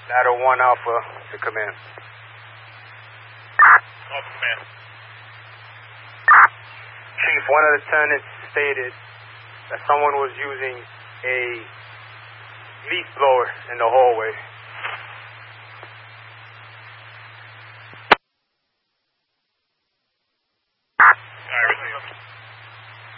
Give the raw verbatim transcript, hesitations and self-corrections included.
Ladder one Alpha to command. Alpha command. Chief, one of the tenants stated that someone was using a leaf blower in the hallway.